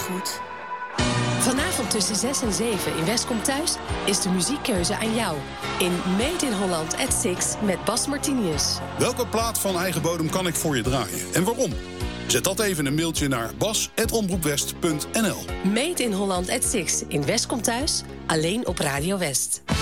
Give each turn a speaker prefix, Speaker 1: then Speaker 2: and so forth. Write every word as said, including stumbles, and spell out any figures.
Speaker 1: goed. Vanavond tussen zes en zeven in West Komt Thuis is de muziekkeuze aan jou. In Made in Holland at Six met Bas Martinius.
Speaker 2: Welke plaat van eigen bodem kan ik voor je draaien en waarom? Zet dat even in een mailtje naar bas at omroepwest punt n l.
Speaker 1: Made in Holland at Six in West Komt Thuis, alleen op Radio West.